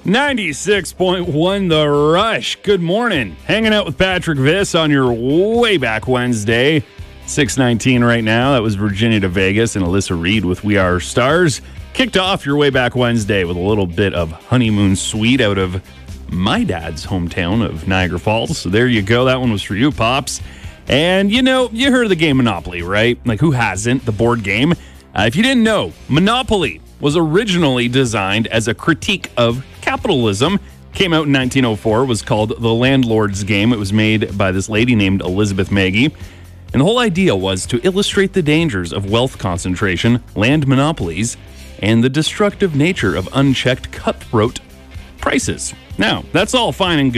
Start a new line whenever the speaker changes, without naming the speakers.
96.1 The Rush. Good morning. Hanging out with Patrick Viss on your way back Wednesday. 6:19 right now. That was Virginia to Vegas and Alyssa Reed with We Are Stars. Kicked off your way back Wednesday with a little bit of Honeymoon Suite out of my dad's hometown of Niagara Falls. So there you go. That one was for you, Pops. And you heard of the game Monopoly, right? Like, who hasn't? The board game. If you didn't know, Monopoly was originally designed as a critique of capitalism. Came out in 1904, was called The Landlord's Game. It was made by this lady named Elizabeth Maggie. And the whole idea was to illustrate the dangers of wealth concentration, land monopolies, and the destructive nature of unchecked cutthroat prices. Now, that's all fine and good.